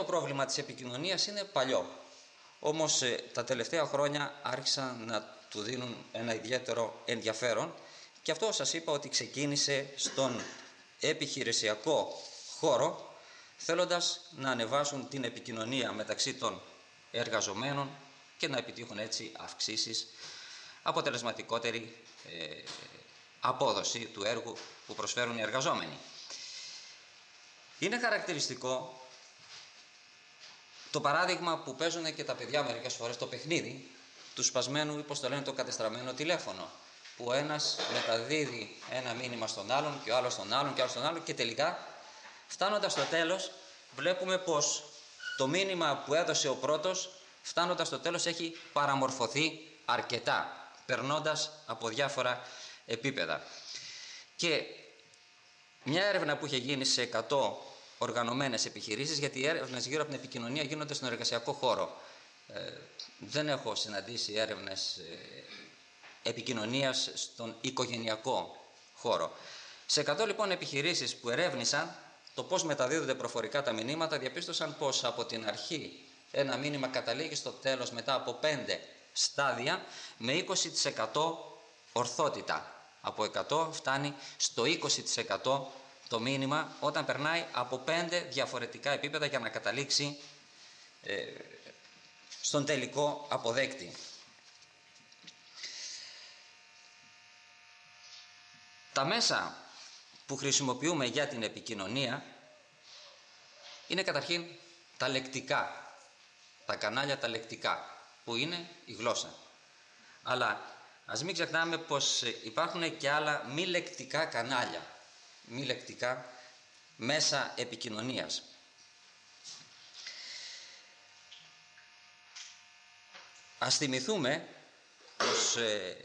πρόβλημα της επικοινωνίας είναι παλιό. Όμως τα τελευταία χρόνια άρχισαν να του δίνουν ένα ιδιαίτερο ενδιαφέρον, και αυτό σας είπα ότι ξεκίνησε στον επιχειρησιακό χώρο, θέλοντας να ανεβάσουν την επικοινωνία μεταξύ των εργαζομένων και να επιτύχουν έτσι αυξήσεις, αποτελεσματικότερη απόδοση του έργου που προσφέρουν οι εργαζόμενοι. Είναι χαρακτηριστικό το παράδειγμα που παίζουν και τα παιδιά μερικές φορές, το παιχνίδι του σπασμένου ή πώς το λένε, το κατεστραμμένο τηλέφωνο, που ο ένας μεταδίδει ένα μήνυμα στον άλλον και ο άλλος στον άλλον και ο άλλος στον άλλον, και τελικά φτάνοντας στο τέλος βλέπουμε πως το μήνυμα που έδωσε ο πρώτος, φτάνοντας στο τέλος, έχει παραμορφωθεί αρκετά, περνώντας από διάφορα επίπεδα. Και μια έρευνα που είχε γίνει σε 100 οργανωμένες επιχειρήσεις, γιατί οι έρευνες γύρω από την επικοινωνία γίνονται στον εργασιακό χώρο. Δεν έχω συναντήσει έρευνες επικοινωνίας στον οικογενειακό χώρο. Σε 100 λοιπόν επιχειρήσεις που ερεύνησαν το πώς μεταδίδονται προφορικά τα μηνύματα, διαπίστωσαν πως από την αρχή ένα μήνυμα καταλήγει στο τέλος μετά από 5 στάδια με 20% ορθότητα. Από 100 φτάνει στο 20% το μήνυμα όταν περνάει από 5 διαφορετικά επίπεδα για να καταλήξει στον τελικό αποδέκτη. Τα μέσα που χρησιμοποιούμε για την επικοινωνία είναι καταρχήν τα λεκτικά, τα κανάλια τα λεκτικά, που είναι η γλώσσα. Αλλά ας μην ξεχνάμε πως υπάρχουν και άλλα μη λεκτικά κανάλια, μη λεκτικά μέσα επικοινωνίας. Ας θυμηθούμε πως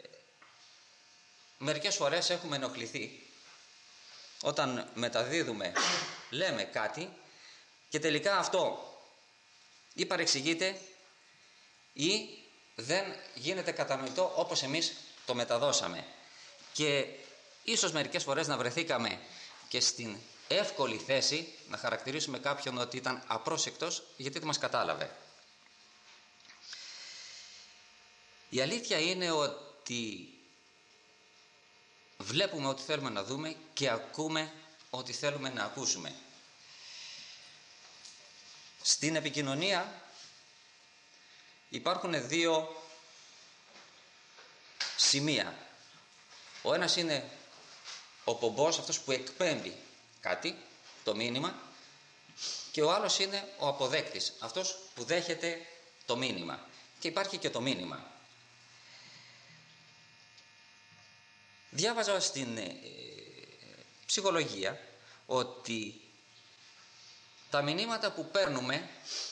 μερικές φορές έχουμε ενοχληθεί όταν μεταδίδουμε, λέμε κάτι και τελικά αυτό ή παρεξηγείται ή δεν γίνεται κατανοητό όπως εμείς το μεταδώσαμε. Και ίσως μερικές φορές να βρεθήκαμε και στην εύκολη θέση να χαρακτηρίσουμε κάποιον ότι ήταν απρόσεκτος γιατί δεν μας κατάλαβε. Η αλήθεια είναι ότι βλέπουμε ό,τι θέλουμε να δούμε και ακούμε ό,τι θέλουμε να ακούσουμε. Στην επικοινωνία υπάρχουν δύο σημεία. Ο ένας είναι ο πομπός, αυτός που εκπέμπει κάτι, το μήνυμα, και ο άλλος είναι ο αποδέκτης, αυτός που δέχεται το μήνυμα. Και υπάρχει και το μήνυμα. Διάβαζα στην ψυχολογία ότι τα μηνύματα που παίρνουμε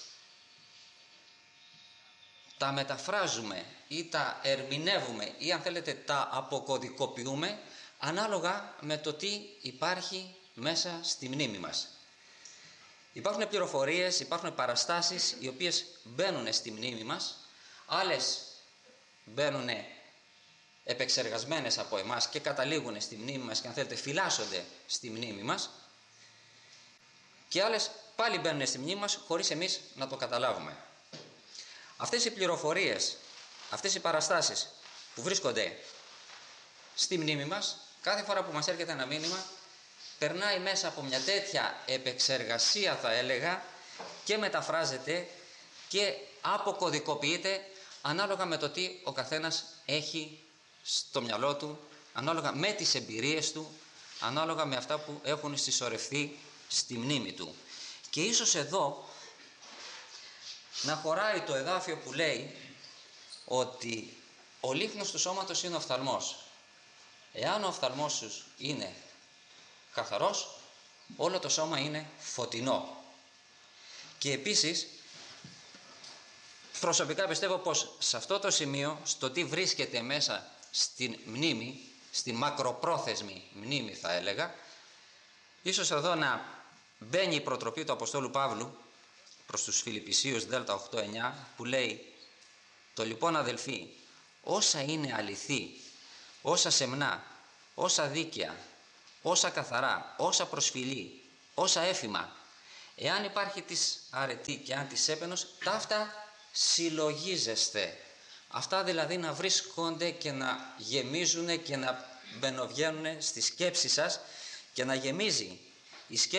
τα μεταφράζουμε ή τα ερμηνεύουμε ή αν θέλετε τα αποκωδικοποιούμε ανάλογα με το τι υπάρχει μέσα στη μνήμη μας. Υπάρχουν πληροφορίες, υπάρχουν παραστάσεις οι οποίες μπαίνουν στη μνήμη μας, άλλες μπαίνουν επεξεργασμένες από εμάς και καταλήγουν στη μνήμη μας και αν θέλετε φυλάσσονται στη μνήμη μας, και άλλες πάλι μπαίνουν στη μνήμη μας χωρίς εμείς να το καταλάβουμε. Αυτές οι πληροφορίες, αυτές οι παραστάσεις που βρίσκονται στη μνήμη μας, κάθε φορά που μας έρχεται ένα μήνυμα περνάει μέσα από μια τέτοια επεξεργασία, θα έλεγα, και μεταφράζεται και αποκωδικοποιείται ανάλογα με το τι ο καθένας έχει στο μυαλό του, ανάλογα με τις εμπειρίες του, ανάλογα με αυτά που έχουν συσσωρευτεί στη μνήμη του. Και ίσως εδώ να χωράει το εδάφιο που λέει ότι ο λίχνος του σώματος είναι ο οφθαλμός. Εάν ο οφθαλμός σου είναι καθαρός, όλο το σώμα είναι φωτεινό. Και επίσης προσωπικά πιστεύω πως σε αυτό το σημείο, στο τι βρίσκεται μέσα στην μνήμη, στην μακροπρόθεσμη μνήμη θα έλεγα, ίσως εδώ να μπαίνει η προτροπή του Αποστόλου Παύλου προς τους Φιλιππισίους Δέλτα 8-9, που λέει: «Το λοιπόν αδελφοί, όσα είναι αληθή, όσα σεμνά, όσα δίκαια, όσα καθαρά, όσα προσφυλή, όσα έφημα, Εάν υπάρχει της αρετή και αν της έπαινος, ταύτα συλλογίζεστε. Αυτά δηλαδή να βρίσκονται και να γεμίζουν και να μπαινοβγαίνουν στη σκέψη σας και να γεμίζει η σκέψη